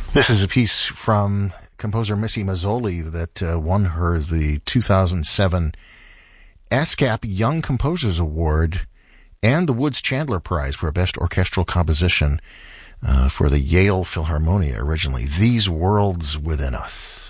This is a piece from composer Missy Mazzoli that won her the 2007 ASCAP Young Composers Award and the Woods Chandler Prize for Best Orchestral Composition for the Yale Philharmonia originally. These Worlds Within Us.